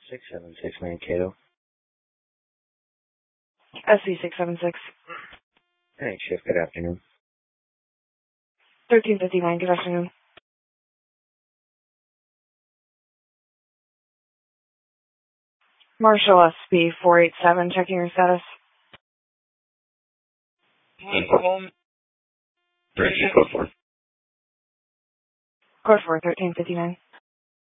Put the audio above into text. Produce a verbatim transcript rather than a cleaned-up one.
six seven six Mankato. S C six seven six. Night shift, good afternoon. thirteen fifty-nine, good afternoon. Marshall S B four eight seven, checking your status. Home. Code four. Code four, thirteen fifty-nine.